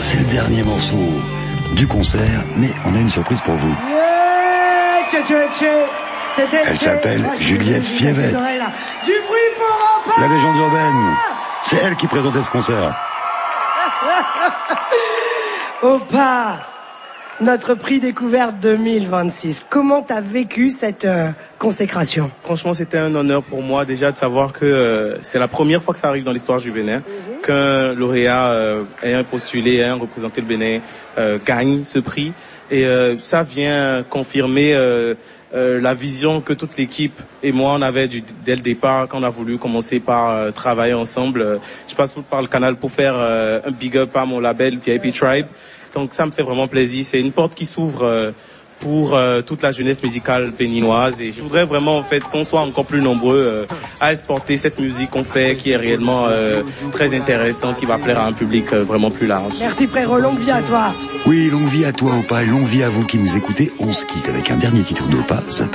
c'est le dernier morceau du concert, mais on a une surprise pour vous. Elle s'appelle Juliette Fievet. Du bruit pour Opa. La légende urbaine. C'est elle qui présentait ce concert. Opa, notre prix découverte 2026. Comment t'as vécu cette consécration? Franchement, c'était un honneur pour moi déjà de savoir que c'est la première fois que ça arrive dans l'histoire du Bénin, qu'un lauréat ayant postulé, ayant représenté le Bénin, gagne ce prix. Et ça vient confirmer la vision que toute l'équipe et moi on avait dès le départ quand on a voulu commencer par travailler ensemble. Je passe par le canal pour faire un big up à mon label VIP Tribe. Donc ça me fait vraiment plaisir. C'est une porte qui s'ouvre pour toute la jeunesse musicale béninoise. Et je voudrais vraiment en fait qu'on soit encore plus nombreux à exporter cette musique qu'on fait, qui est réellement très intéressante, qui va plaire à un public vraiment plus large. Merci frérot, longue vie à toi. Oui, longue vie à toi, Opa, et longue vie à vous qui nous écoutez. On se quitte avec un dernier titre d'Opa.